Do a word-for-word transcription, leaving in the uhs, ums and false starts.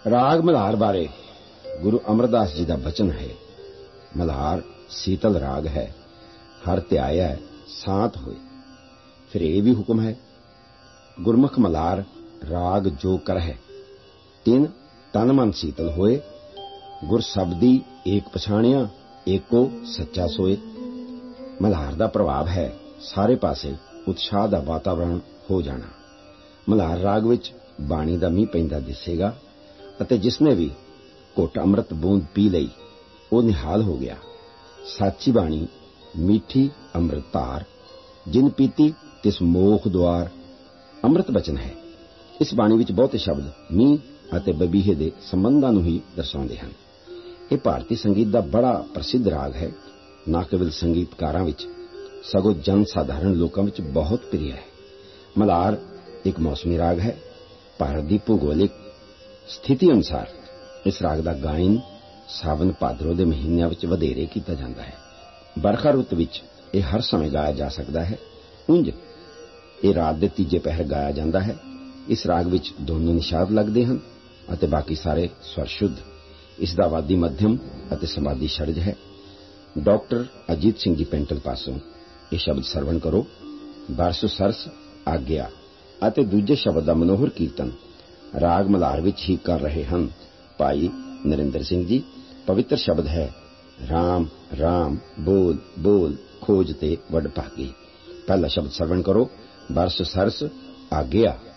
ਰਾਗ ਮਲਹਾਰ ਬਾਰੇ ਗੁਰੂ ਅਮਰਦਾਸ ਜੀ ਦਾ ਬਚਨ ਹੈ। ਮਲਹਾਰ ਸੀਤਲ ਰਾਗ ਹੈ, ਹਰ ਧਿਆਇਆ ਸਾਤ ਹੋਏ। ਫਿਰ ਇਹ ਵੀ ਹੁਕਮ ਹੈ, ਗੁਰਮੁਖ ਮਲਹਾਰ ਰਾਗ ਜੋ ਕਰ ਹੈ, ਤਿੰਨ ਤਨ ਮਨ ਸੀਤਲ ਹੋਏ। ਗੁਰ ਸ਼ਬਦੀ ਏਕ ਪਛਾਣਿਆ, ਏਕੋ ਸੱਚਾ ਸੋਏ। ਮਲਹਾਰ ਦਾ ਪ੍ਰਭਾਵ ਹੈ ਸਾਰੇ ਪਾਸੇ ਉਤਸ਼ਾਹ ਦਾ ਵਾਤਾਵਰਣ ਹੋ ਜਾਣਾ। ਮਲਹਾਰ ਰਾਗ ਵਿੱਚ ਬਾਣੀ ਦਾ ਮੀਂਹ ਪੈਂਦਾ ਦਿਸੇਗਾ ਅਤੇ ਜਿਸਨੇ ਵੀ ਘੁੱਟ ਅੰਮ੍ਰਿਤ ਬੂੰਦ ਪੀ ਲਈ ਉਹ ਨਿਹਾਲ ਹੋ ਗਿਆ। ਸਾਚੀ ਬਾਣੀ ਮਿੱਠੀ ਅੰਮ੍ਰਿਤ ਧਾਰ, ਜਿਨ ਪੀਤੀ ਤਿਸ ਮੋਖ ਦੁਆਰ। ਅੰਮ੍ਰਿਤ ਬਚਨ ਹੈ। ਇਸ ਬਾਣੀ ਵਿੱਚ ਬਹੁਤੇ ਸ਼ਬਦ ਮੀਂਹ ਅਤੇ ਬਬੀਹੇ ਦੇ ਸੰਬੰਧਾਂ ਨੂੰ ਹੀ ਦਰਸਾਉਂਦੇ ਹਨ। ਇਹ ਭਾਰਤੀ ਸੰਗੀਤ ਦਾ ਬੜਾ ਪ੍ਰਸਿੱਧ ਰਾਗ ਹੈ। ਨਾ ਕੇਵਲ ਸੰਗੀਤਕਾਰਾਂ ਵਿੱਚ ਸਗੋਂ ਜਨ ਸਾਧਾਰਨ ਲੋਕਾਂ ਵਿੱਚ ਬਹੁਤ ਪ੍ਰਿਯ ਹੈ। ਮਲਹਾਰ ਇੱਕ ਮੌਸਮੀ ਰਾਗ ਹੈ। ਭਾਰਤ ਦੀ ਭੂਗੋਲਿਕ ਸਥਿਤੀ ਅਨੁਸਾਰ ਇਸ ਰਾਗ ਦਾ ਗਾਇਨ ਸਾਵਨ ਭਾਦਰੋਂ ਦੇ ਮਹੀਨਿਆਂ ਵਿੱਚ ਵਧੇਰੇ ਕੀਤਾ ਜਾਂਦਾ ਹੈ। ਬਰਖਾ ਰੁੱਤ ਵਿੱਚ ਇਹ ਹਰ ਸਮੇਂ ਗਾਇਆ ਜਾ ਸਕਦਾ ਹੈ। ਉਂਝ ਇਹ ਰਾਤ ਦੇ ਤੀਜੇ ਪਹਿਰ ਗਾਇਆ ਜਾਂਦਾ ਹੈ। ਇਸ ਰਾਗ ਵਿੱਚ ਦੋਨੋਂ ਨਿਸ਼ਾਦ ਲੱਗਦੇ ਹਨ ਅਤੇ ਬਾਕੀ ਸਾਰੇ ਸਵਰ ਸ਼ੁੱਧ। ਇਸ ਦਾ ਵਾਦੀ ਮੱਧਮ ਅਤੇ ਸਮਾਧੀ ਸ਼ਰਜ ਹੈ। ਡਾਕਟਰ ਅਜੀਤ ਸਿੰਘ ਜੀ ਪੈਂਟਲ ਪਾਸੋਂ ਇਹ ਸ਼ਬਦ ਸਰਵਣ ਕਰੋ। ਬਰਸ ਸਰਸ ਆਗਿਆ ਅਤੇ ਦੂਜੇ ਸ਼ਬਦ ਦਾ ਮਨੋਹਰ ਕੀਰਤਨ ਰਾਗ ਮਲਹਾਰ ਵਿੱਚ ਹੀ ਕਰ ਰਹੇ ਹਨ ਭਾਈ ਨਰਿੰਦਰ ਸਿੰਘ ਜੀ। ਪਵਿੱਤਰ ਸ਼ਬਦ ਹੈ, ਰਾਮ ਰਾਮ ਬੋਲ ਬੋਲ ਖੋਜ ਤੇ ਵੱਡ ਭਾਗੀ। ਪਹਿਲਾ ਸ਼ਬਦ ਸਰਵਣ ਕਰੋ, ਬਰਸ ਸਰਸ ਆਗਿਆ।